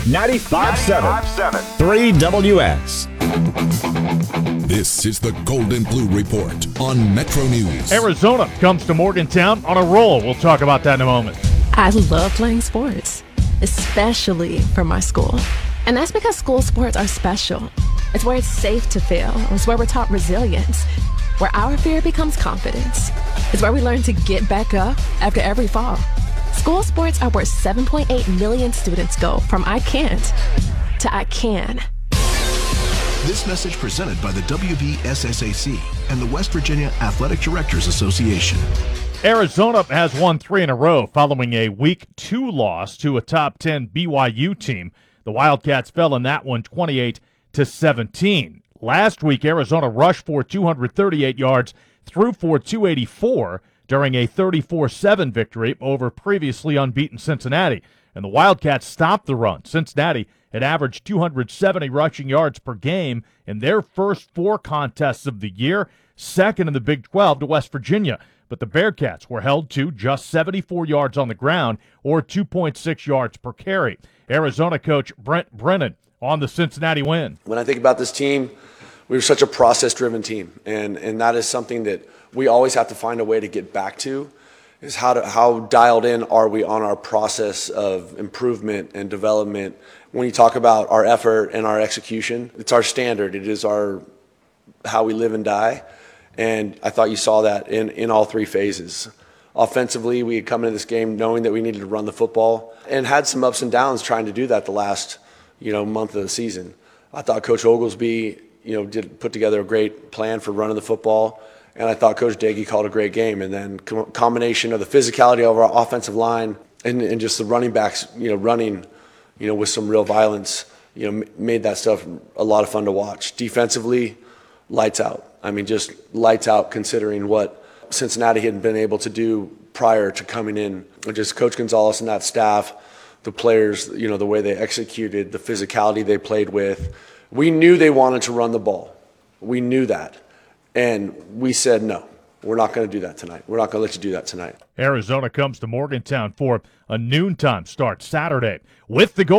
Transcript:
95.7 3WS. This is the Golden Blue Report on Metro News. Arizona comes to Morgantown on a roll. We'll talk about that in a moment. I love playing sports, especially for my school. And that's because school sports are special. It's where it's safe to fail. It's where we're taught resilience, where our fear becomes confidence. It's where we learn to get back up after every fall. School sports are where 7.8 million students go from I can't to I can. This message presented by the WVSSAC and the West Virginia Athletic Directors Association. Arizona has won 3 in a row following a Week 2 loss to a top 10 BYU team. The Wildcats fell in that one 28-17. Last week, Arizona rushed for 238 yards, threw for 284 during a 34-7 victory over previously unbeaten Cincinnati. And the Wildcats stopped the run. Cincinnati had averaged 270 rushing yards per game in their first 4 contests of the year, second in the Big 12 to West Virginia. But the Bearcats were held to just 74 yards on the ground, or 2.6 yards per carry. Arizona coach Brent Brennan on the Cincinnati win. When I think about this team, we were such a process-driven team, and that is something that we always have to find a way to get back to, is how dialed in are we on our process of improvement and development. When you talk about our effort and our execution, it's our standard. It is how we live and die. And I thought you saw that in all 3 phases. Offensively, we had come into this game knowing that we needed to run the football and had some ups and downs trying to do that the last month of the season. I thought Coach Oglesby did put together a great plan for running the football, and I thought Coach Daggy called a great game. And then combination of the physicality of our offensive line and just the running backs running with some real violence made that stuff a lot of fun to watch. Defensively, lights out. I mean, just lights out considering what Cincinnati had been able to do prior to coming in. Just Coach Gonzalez and that staff, the players, the way they executed, the physicality they played with. We knew they wanted to run the ball. We knew that. And we said, no, we're not going to do that tonight. We're not going to let you do that tonight. Arizona comes to Morgantown for a noontime start Saturday with the goal.